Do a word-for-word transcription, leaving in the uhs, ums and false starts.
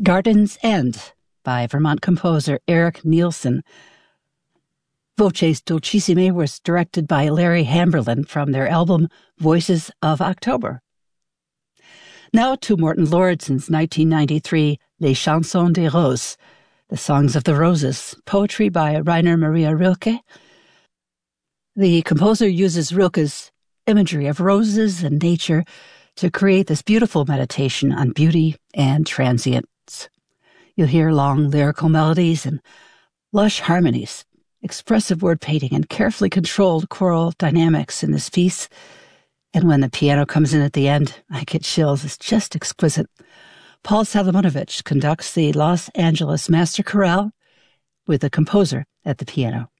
Garden's End by Vermont composer Eric Nielsen. Voces Dolcissime was directed by Larry Hamberlin from their album Voices of October. Now to Morton Lauridsen's nineteen ninety-three Les Chansons des Roses, The Songs of the Roses, poetry by Rainer Maria Rilke. The composer uses Rilke's imagery of roses and nature to create this beautiful meditation on beauty and transience. You'll hear long lyrical melodies and lush harmonies, expressive word painting, and carefully controlled choral dynamics in this piece. And when the piano comes in at the end, I get chills. It's just exquisite. Paul Salomonovich conducts the Los Angeles Master Chorale with the composer at the piano.